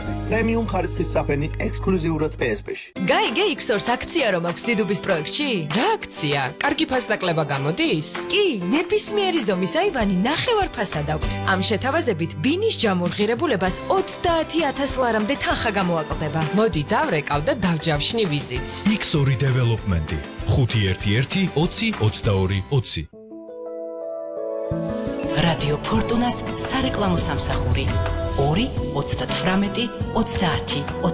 ლაქსი. პრემიუმ ხარისხის საფენი ექსკლუზიურად PSP-ში. გაიგე X-Source აქცია რომ აქვს დიდუბის პროექტში? რა აქცია? კარგი ფასდაკლება გამოდის? კი, ნებისმიერი ზომის აივანი ნახევარ ფასად აქვთ. ამ შეთავაზებით ბინის ჯამურღირებულებას 30,000 ლარამდე თანხა გამოაკლდება. მოდი დავრეკავ და დავჯავშნი ვიზიტს. X2 დეველოპმენტი 511 20 22 20. რადიო ფორტუნას სარეკლამო სამსახური 2 38 30